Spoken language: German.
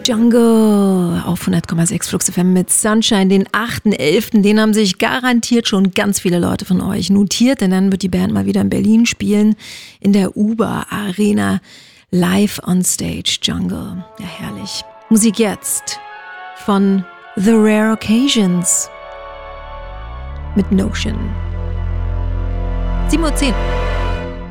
Jungle auf 100,6 Flux FM mit Sunshine, den 8.11. Den haben sich garantiert schon ganz viele Leute von euch notiert, denn dann wird die Band mal wieder in Berlin spielen, in der Uber Arena, live on stage. Jungle, ja herrlich. Musik jetzt von The Rare Occasions mit Notion. 7:10 Uhr.